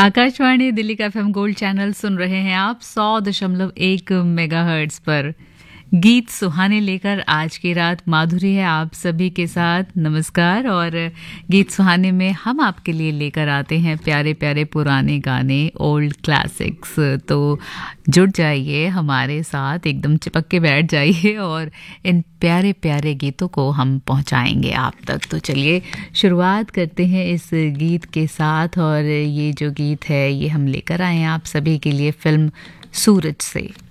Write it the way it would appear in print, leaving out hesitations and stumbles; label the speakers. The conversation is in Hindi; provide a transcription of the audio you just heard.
Speaker 1: आकाशवाणी दिल्ली का एफएम गोल्ड चैनल सुन रहे हैं आप 100.1 मेगाहर्ट्ज पर। गीत सुहाने लेकर आज की रात माधुरी है आप सभी के साथ। नमस्कार। और गीत सुहाने में हम आपके लिए लेकर आते हैं प्यारे प्यारे पुराने गाने, ओल्ड क्लासिक्स। तो जुड़ जाइए हमारे साथ, एकदम चिपक के बैठ जाइए और इन प्यारे प्यारे गीतों को हम पहुंचाएंगे आप तक। तो चलिए शुरुआत करते हैं इस गीत के साथ। और ये जो गीत है ये हम लेकर आए हैं आप सभी के लिए फिल्म सूरज से।